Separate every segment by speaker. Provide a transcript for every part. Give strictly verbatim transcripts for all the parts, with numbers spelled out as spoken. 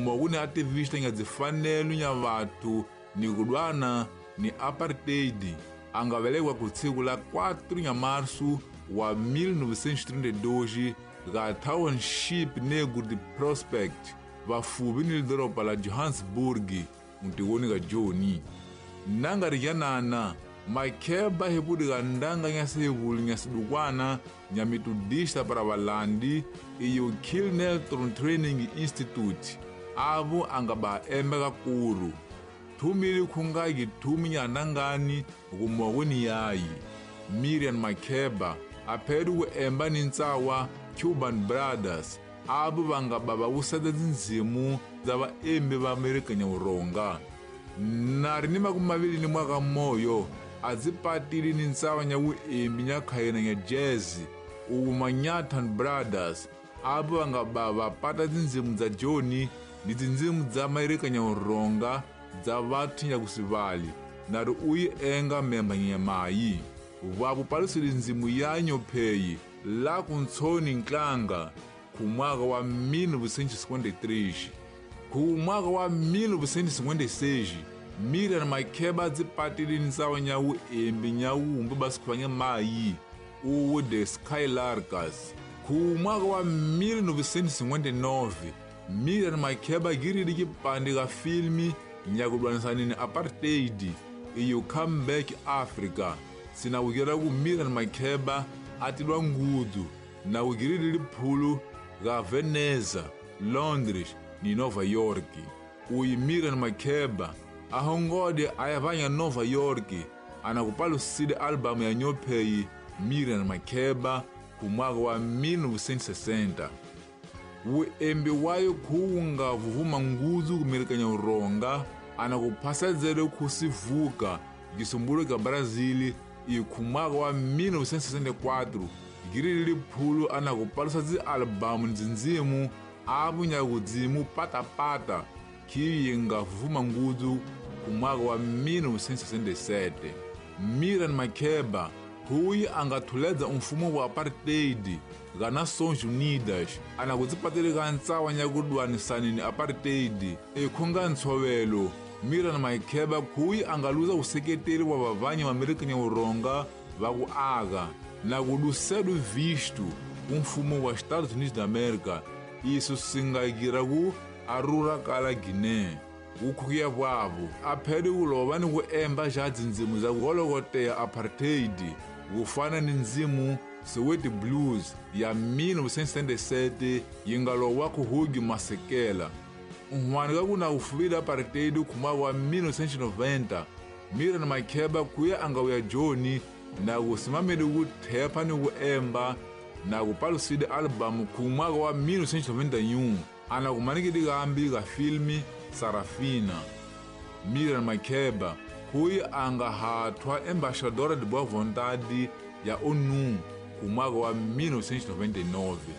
Speaker 1: Mwaguni ativista nya zifanelo nya watu ni kudwana ni apartheid angabelekwa ku tsiku la quatro nya março wa mil novecentos e trinta e dois ga township negro de Prospect vafubi ni lidoropa la Johannesburg mutiwoni ga Joni nanga rijanana Makeba hebudi ga ndanga nya sehebuli nya sidukwana nya metodista para valandi iyo Kilnelton Training Institute avo angaba emeka kuru thumili khungagi thumi nya nangani kumwaguni yayi Miriam Makeba aphedu ku emba ni ntsawa Cuban Brothers avo vangaba va wusata tindzimu za vaembi va Amerika nya uronga nari ni makumavili ni mwaka moyo azipatili ni ntsawa nya uembi nya khayena nya jazz uuma Nyathan Brothers avo vangaba vapata tindzimu za Joni ni tindzimu za Amerika nya uronga za vathu nya kusivali nari uyi enga memba nya mayi vavu palisili ndzimu ya nyopheyi la kuntsoni nklanga ku mwaka wa mil novecentos e cinquenta e três ku mwaka wa mil novecentos e cinquenta e seis Miriam Makeba azipatili ntsawa nya uembi nya umbi basikhuvanya mayi uwu The Skylarkers ku mwaka wa mil novecentos e cinquenta e nove Miriam Makeba girili kipande ka filmi nya kudwanisana ni apartheid iyo Comeback Africa sina ukira ku Miriam Makeba atilwa ngudu na ukirili liphulu ga Veneza, Londres ni Nova York uyi Miriam Makeba ahongode ayavanya Nova York anakupalo side album ya nyopheyi Miriam Makeba ku mwaka wa mil novecentos e sessenta uembi wayo kuunga vuvuma nguzu kumirika nya uronga anakuphasadzele kusivuka kisumbulo ka Brazil iyo ku mwaka wa mil novecentos e sessenta e quatro girili liphulu anakupalisa zi albamu nzinzimu avo nya kudzimu patapata kiyinga vuvuma nguzu ku mwaka wa mil novecentos e sessenta e sete Miriam Makeba huyi angathuledza umfumo wa apartheid ga Nações Unidas anakudzipatele ka ntsawa nya kudwanisana ni apartheid ekhunga ntshovelo Miriam Makeba huyi angaluza useketeli wa vavanyi va Amerika nya uronga va ku aka na kudusedu visto umfumo wa Estados Unidos da América isso singagira ku arura kala Guiné ukhuya bwavo aphele kulova ni ku emba ja dzindzimu za kuholokoteya apartheid kufana ni ndzimu Soweto Blues ya mil novecentos e setenta e sete yingalowa ku Hugo Masekela nhwani ka kuna ufuvile apartheid ku mwaka wa mil novecentos e noventa Miriam Makeba kuya angawuya Joni na kusimamele kuthepha ni ku emba na kupalusile album ku mwaka wa mil novecentos e noventa e um anakumanikili kambi ka filmi Sarafina Miriam Makeba kuyi angahathwa embaixadora de boa vontade ya ONU ku mwaka wa mil novecentos e noventa e nove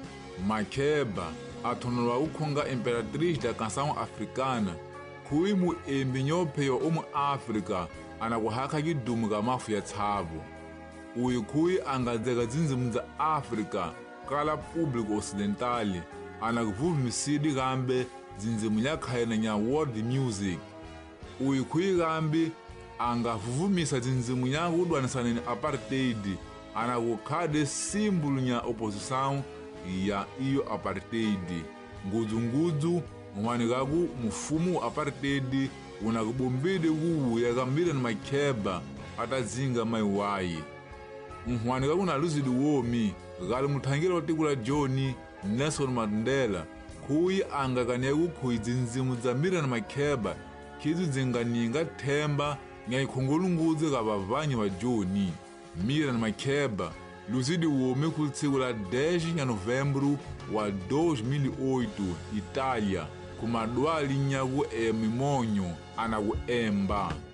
Speaker 1: Makeba athonolwa ukhonga Imperatriz da Canção Africana kuyi muembi nyopheyo omu Africa anakuhakha kidumu ka mafu ya tshavo uyi kuyi angadzeka dzindzimu za Africa kala público ocidental anakuvumisidi kambe dzindzimu nya khayena nya world music uyi kuyi kambi angavuvumisa dzindzimu nya kudwanisana ni apartheid anakukhade símbolo nya opposição ya iyo apartheid ngudzu-ngudzu nhwani kaku mufumu wa apartheid unakubombede kuwuya ka Miriam Makeba atadzinga mayi wayi nhwani kaku na luzidi womi kali muthangile wa tiko la Joni Nelson Mandela kuyi angakaniya kukhuyi dzindzimu za Miriam Makeba khizi dzinganinga themba nya ikhongolunguze ka vavanyi va Joni Miriam Makeba luzidi womi ku tsiku la dez nya novembro wa dois mil e oito Itália ku madwali nya ku emimonyo anaku emba